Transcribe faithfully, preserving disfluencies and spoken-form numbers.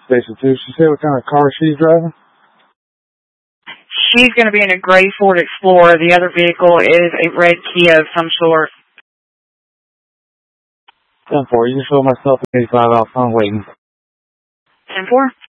Station two. She said what kind of car she's driving? She's going to be in a gray Ford Explorer. The other vehicle is a red Kia of some sort. ten four. You can show myself at eighty-five Alpha. I'm waiting. ten four.